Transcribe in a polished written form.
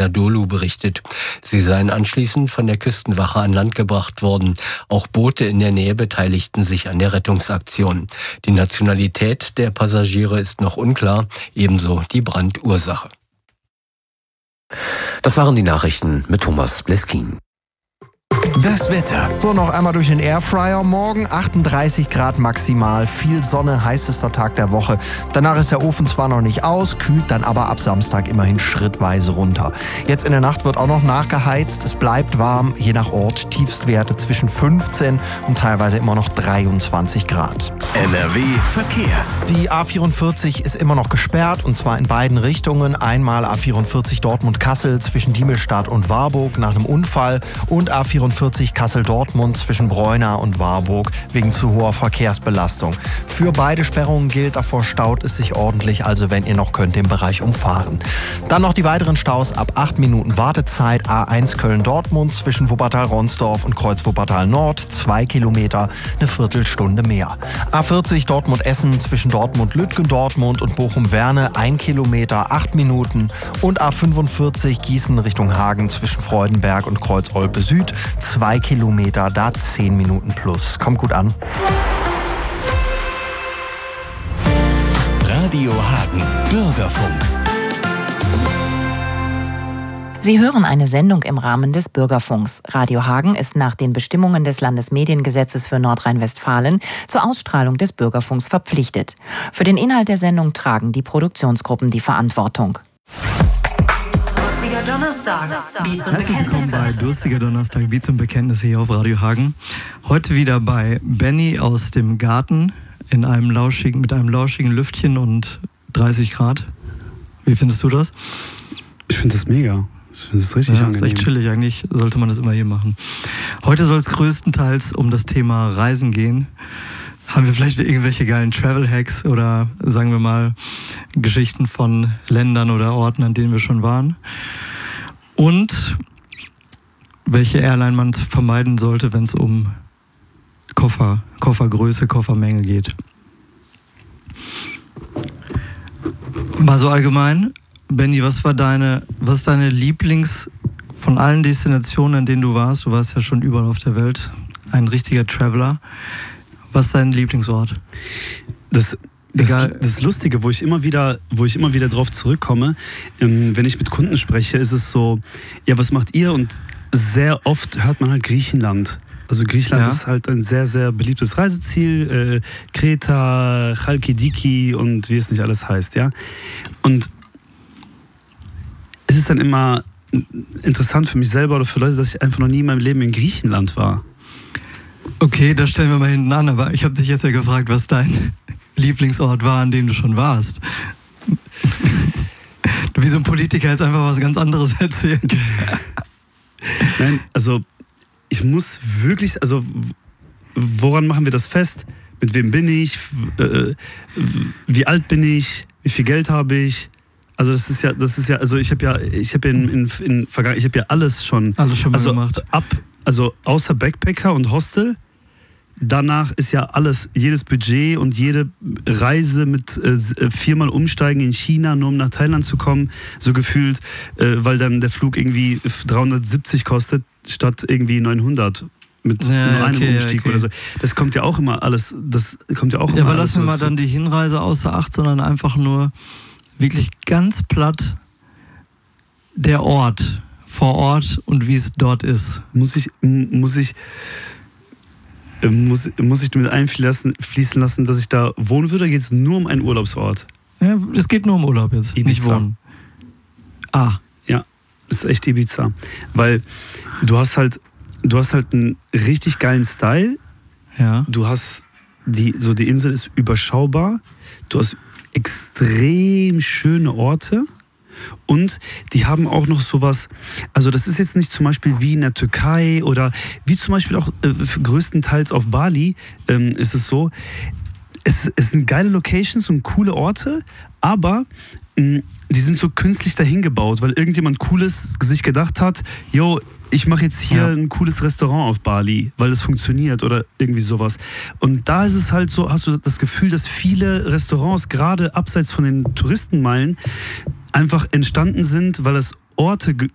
Anadolu berichtet. Sie seien anschließend von der Küstenwache an Land gebracht worden. Auch Boote in der Nähe beteiligten sich an der Rettungsaktion. Die Nationalität der Passagiere ist noch unklar, ebenso die Brandursache. Das waren die Nachrichten mit Thomas Bleskin. Das Wetter. So, noch einmal durch den Airfryer. Morgen 38 Grad maximal, viel Sonne, heißester Tag der Woche. Danach ist der Ofen zwar noch nicht aus, kühlt dann aber ab Samstag immerhin schrittweise runter. Jetzt in der Nacht wird auch noch nachgeheizt, es bleibt warm, je nach Ort Tiefstwerte zwischen 15 und teilweise immer noch 23 Grad. NRW Verkehr. Die A44 ist immer noch gesperrt und zwar in beiden Richtungen. Einmal A44 Dortmund-Kassel zwischen Diemelstadt und Warburg nach einem Unfall und A44 Kassel-Dortmund zwischen Breuna und Warburg wegen zu hoher Verkehrsbelastung. Für beide Sperrungen gilt, davor staut es sich ordentlich, also wenn ihr noch könnt, den Bereich umfahren. Dann noch die weiteren Staus ab 8 Minuten Wartezeit. A1 Köln-Dortmund zwischen Wuppertal-Ronsdorf und Kreuz-Wuppertal-Nord 2 Kilometer, eine Viertelstunde mehr. A40 Dortmund-Essen zwischen Dortmund-Lütgendortmund und Bochum-Werne 1 Kilometer, 8 Minuten. Und A45 Gießen Richtung Hagen zwischen Freudenberg und Kreuz-Olpe-Süd 2 Kilometer, da 10 Minuten plus. Kommt gut an. Radio Hagen, Bürgerfunk. Sie hören eine Sendung im Rahmen des Bürgerfunks. Radio Hagen ist nach den Bestimmungen des Landesmediengesetzes für Nordrhein-Westfalen zur Ausstrahlung des Bürgerfunks verpflichtet. Für den Inhalt der Sendung tragen die Produktionsgruppen die Verantwortung. Durstiger Donnerstag, Beats und Herzlich willkommen Bekenntnisse. bei Durstiger Donnerstag, Beats und Bekenntnisse hier auf Radio Hagen. Heute wieder bei Benny aus dem Garten mit einem lauschigen Lüftchen und 30 Grad. Wie findest du das? Ich finde das mega. Ich finde das richtig angenehm. Das ist echt chillig. Eigentlich sollte man das immer hier machen. Heute soll es größtenteils um das Thema Reisen gehen. Haben wir vielleicht irgendwelche geilen Travel-Hacks oder sagen wir mal Geschichten von Ländern oder Orten, an denen wir schon waren? Und welche Airline man vermeiden sollte, wenn es um Koffergröße, Koffermenge geht. Mal so allgemein, Benny, was ist deine Lieblings von allen Destinationen, an denen du warst? Du warst ja schon überall auf der Welt, ein richtiger Traveler. Was ist dein Lieblingsort? Das Lustige, wo ich immer wieder drauf zurückkomme, wenn ich mit Kunden spreche, ist es so, ja, was macht ihr? Und sehr oft hört man halt Griechenland. Also Griechenland ist halt ein sehr, sehr beliebtes Reiseziel. Kreta, Chalkidiki und wie es nicht alles heißt, ja. Und es ist dann immer interessant für mich selber oder für Leute, dass ich einfach noch nie in meinem Leben in Griechenland war. Okay, das stellen wir mal hinten an, aber ich habe dich jetzt ja gefragt, was dein Lieblingsort war, an dem du schon warst. Du wie so ein Politiker jetzt einfach was ganz anderes erzählen. Nein, also ich muss wirklich, also woran machen wir das fest? Mit wem bin ich? Wie alt bin ich? Wie viel Geld habe ich? Also das ist ja, also ich habe ja alles schon mal gemacht. Also außer Backpacker und Hostel, danach ist ja alles, jedes Budget und jede Reise mit 4-mal Umsteigen in China, nur um nach Thailand zu kommen, so gefühlt, weil dann der Flug irgendwie 370 kostet, statt irgendwie 900 mit nur einem Umstieg oder so. Das kommt ja auch immer alles, aber lassen wir mal dann die Hinreise außer Acht, sondern einfach nur wirklich ganz platt der Ort. Vor Ort und wie es dort ist. Muss ich mit einfließen lassen, dass ich da wohnen würde, oder geht es nur um einen Urlaubsort? Ja, es geht nur um Urlaub jetzt, Ibiza. nicht wohnen. Ja, ist echt Ibiza. Weil du hast halt einen richtig geilen Style. Ja. Du hast die Insel ist überschaubar. Du hast extrem schöne Orte. Und die haben auch noch sowas, also das ist jetzt nicht zum Beispiel wie in der Türkei oder wie zum Beispiel auch größtenteils auf Bali ist es so, es sind geile Locations und coole Orte, aber die sind so künstlich dahin gebaut, weil irgendjemand Cooles sich gedacht hat, yo, ich mache jetzt hier ein cooles Restaurant auf Bali, weil das funktioniert oder irgendwie sowas. Und da ist es halt so, hast du das Gefühl, dass viele Restaurants, gerade abseits von den Touristenmeilen, einfach entstanden sind, weil es Orte